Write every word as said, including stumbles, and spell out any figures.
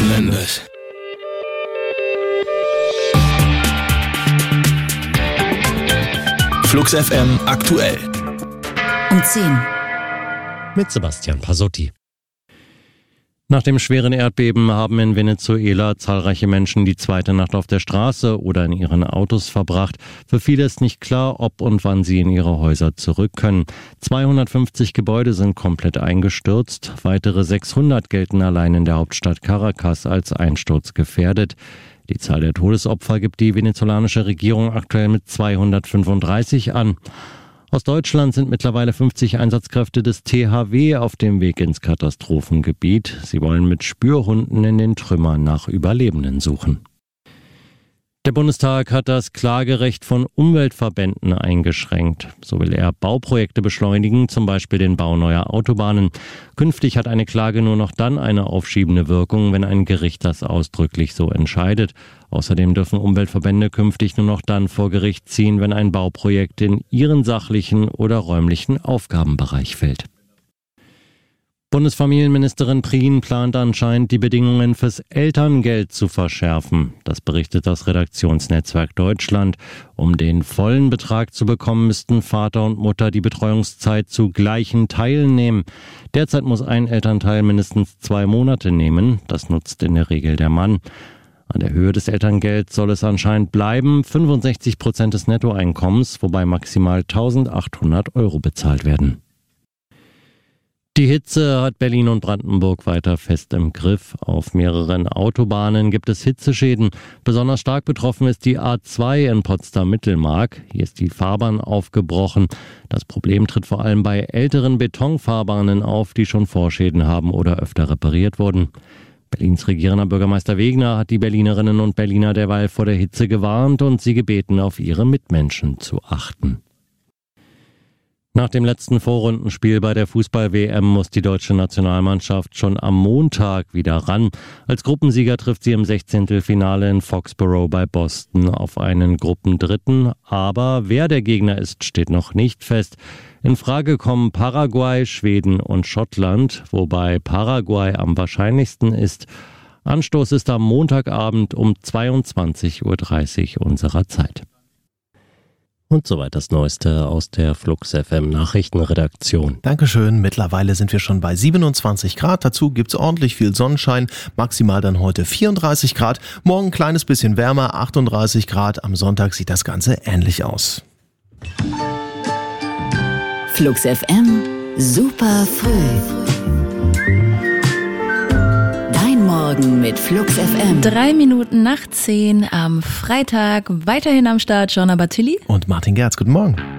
Mendes. Flux F M aktuell. Um zehn. Mit Sebastian Pasotti. Nach dem schweren Erdbeben haben in Venezuela zahlreiche Menschen die zweite Nacht auf der Straße oder in ihren Autos verbracht. Für viele ist nicht klar, ob und wann sie in ihre Häuser zurück können. zweihundertfünfzig Gebäude sind komplett eingestürzt. Weitere sechshundert gelten allein in der Hauptstadt Caracas als einsturzgefährdet. Die Zahl der Todesopfer gibt die venezolanische Regierung aktuell mit zweihundertfünfunddreißig an. Aus Deutschland sind mittlerweile fünfzig Einsatzkräfte des T H W auf dem Weg ins Katastrophengebiet. Sie wollen mit Spürhunden in den Trümmern nach Überlebenden suchen. Der Bundestag hat das Klagerecht von Umweltverbänden eingeschränkt. So will er Bauprojekte beschleunigen, zum Beispiel den Bau neuer Autobahnen. Künftig hat eine Klage nur noch dann eine aufschiebende Wirkung, wenn ein Gericht das ausdrücklich so entscheidet. Außerdem dürfen Umweltverbände künftig nur noch dann vor Gericht ziehen, wenn ein Bauprojekt in ihren sachlichen oder räumlichen Aufgabenbereich fällt. Bundesfamilienministerin Prien plant anscheinend, die Bedingungen fürs Elterngeld zu verschärfen. Das berichtet das Redaktionsnetzwerk Deutschland. Um den vollen Betrag zu bekommen, müssten Vater und Mutter die Betreuungszeit zu gleichen Teilen nehmen. Derzeit muss ein Elternteil mindestens zwei Monate nehmen. Das nutzt in der Regel der Mann. An der Höhe des Elterngelds soll es anscheinend bleiben, fünfundsechzig Prozent des Nettoeinkommens, wobei maximal eintausendachthundert Euro bezahlt werden. Die Hitze hat Berlin und Brandenburg weiter fest im Griff. Auf mehreren Autobahnen gibt es Hitzeschäden. Besonders stark betroffen ist die A zwei in Potsdam-Mittelmark. Hier ist die Fahrbahn aufgebrochen. Das Problem tritt vor allem bei älteren Betonfahrbahnen auf, die schon Vorschäden haben oder öfter repariert wurden. Berlins regierender Bürgermeister Wegner hat die Berlinerinnen und Berliner derweil vor der Hitze gewarnt und sie gebeten, auf ihre Mitmenschen zu achten. Nach dem letzten Vorrundenspiel bei der Fußball-W M muss die deutsche Nationalmannschaft schon am Montag wieder ran. Als Gruppensieger trifft sie im Sechzehntelfinale in Foxborough bei Boston auf einen Gruppendritten. Aber wer der Gegner ist, steht noch nicht fest. In Frage kommen Paraguay, Schweden und Schottland, wobei Paraguay am wahrscheinlichsten ist. Anstoß ist am Montagabend um zweiundzwanzig Uhr dreißig unserer Zeit. Und soweit das Neueste aus der Flux F M Nachrichtenredaktion. Dankeschön. Mittlerweile sind wir schon bei siebenundzwanzig Grad. Dazu gibt's ordentlich viel Sonnenschein. Maximal dann heute vierunddreißig Grad. Morgen ein kleines bisschen wärmer, achtunddreißig Grad. Am Sonntag sieht das Ganze ähnlich aus. Flux F M, super früh. Morgen mit Flux F M. Drei Minuten nach zehn am Freitag. Weiterhin am Start Gianna Battilli und Martin Gerz. Guten Morgen.